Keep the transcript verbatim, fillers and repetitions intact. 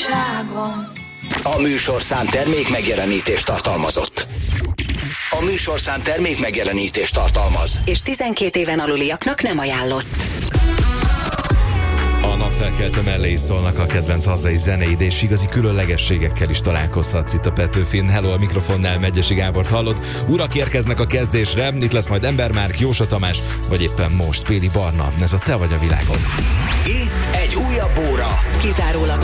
szabadságom. A műsorszám termék megjelenítést tartalmazott. A műsorszám termék megjelenítést tartalmaz. És tizenkét éven aluliaknak nem ajánlott. A napfelkelte mellé is szólnak a kedvenc hazai zeneid, és igazi különlegességekkel is találkozhatsz itt a Petőfin. Hello, a mikrofonnál Megyesi Gábort hallod. Urak érkeznek a kezdésre, itt lesz majd Embermárk, Jósa Tamás, vagy éppen most Péli Barna. Ez a Te vagy a világon. Itt egy újabb óra. Kizárólag